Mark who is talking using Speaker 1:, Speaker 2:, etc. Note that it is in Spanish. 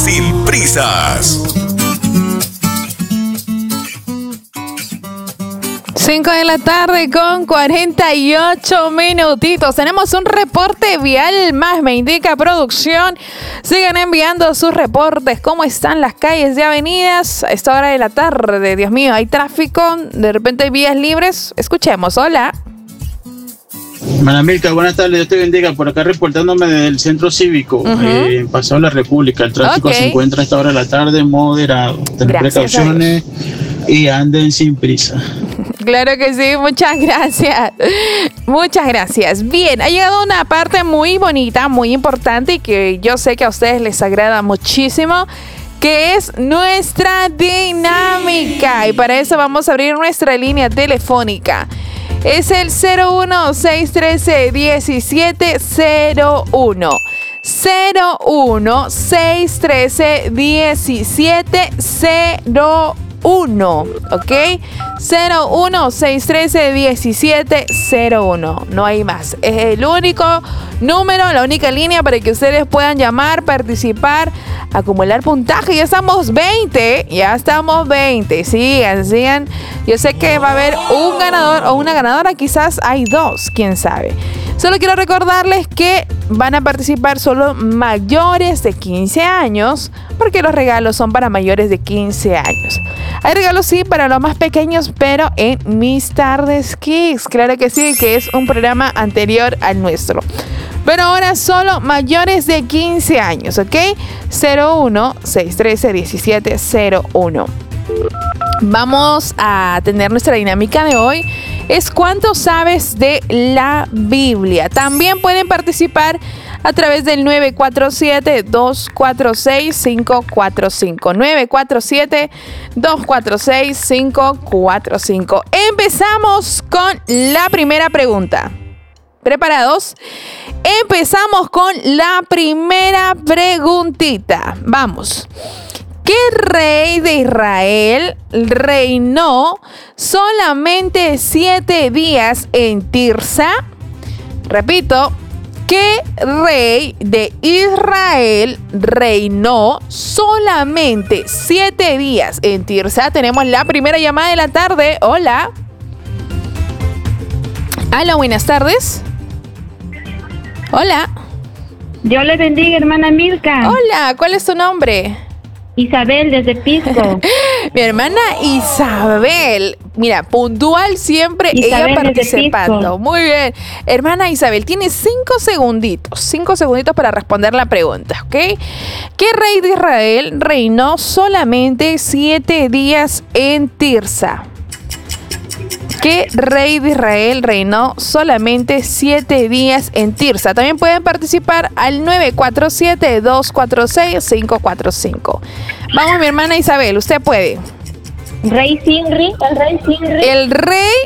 Speaker 1: Sin prisas.
Speaker 2: 5 de la tarde con 48 minutitos. Tenemos un reporte vial más, me indica producción. Sigan enviando sus reportes. ¿Cómo están las calles y avenidas a esta hora de la tarde? Dios mío, hay tráfico, de repente hay vías libres. Escuchemos, hola.
Speaker 3: Manamilka, buenas tardes, Dios te bendiga. Por acá reportándome del centro cívico, Paseo la República. El tráfico se encuentra a esta hora de la tarde moderado. Ten precauciones y anden sin prisa.
Speaker 2: Claro que sí, muchas gracias. Muchas gracias. Bien, ha llegado una parte muy bonita, muy importante y que yo sé que a ustedes les agrada muchísimo, que es nuestra dinámica. Y para eso vamos a abrir nuestra línea telefónica. Es el 01-613-1701. 01-613-1701. ¿Ok? 01-613-1701. No hay más. Es el único número, la única línea para que ustedes puedan llamar, participar, acumular puntaje. Ya estamos 20. Ya estamos 20. Sigan. Yo sé que va a haber un ganador o una ganadora. Quizás hay dos. Quién sabe. Solo quiero recordarles que van a participar solo mayores de 15 años, porque los regalos son para mayores de 15 años. Hay regalos, sí, para los más pequeños, pero en Mis Tardes Kids. Claro que sí, que es un programa anterior al nuestro. Pero ahora solo mayores de 15 años, ¿ok? 01-613-1701. Vamos a tener nuestra dinámica de hoy. Es ¿cuánto sabes de la Biblia? También pueden participar a través del 947-246-545. 947-246-545. Empezamos con la primera pregunta. ¿Preparados? Empezamos con la primera preguntita. Vamos. ¿Qué rey de Israel reinó solamente 7 días en Tirsa? Repito, ¿qué rey de Israel reinó solamente 7 días en Tirsa? Tenemos la primera llamada de la tarde. Hola. Hola, buenas tardes. Hola.
Speaker 4: Dios le bendiga, hermana Milka.
Speaker 2: Hola, ¿cuál es tu nombre?
Speaker 4: Isabel, desde Pisco.
Speaker 2: Mi hermana Isabel, mira, puntual siempre,
Speaker 4: Isabel,
Speaker 2: ella participando. Muy bien. Hermana Isabel, tiene 5 segunditos para responder la pregunta, ¿ok? ¿Qué rey de Israel reinó solamente 7 días en Tirsa? ¿Qué rey de Israel reinó solamente 7 días en Tirsa? También pueden participar al 947-246-545. Vamos, mi hermana Isabel, usted puede.
Speaker 4: El rey Sinri.
Speaker 2: El rey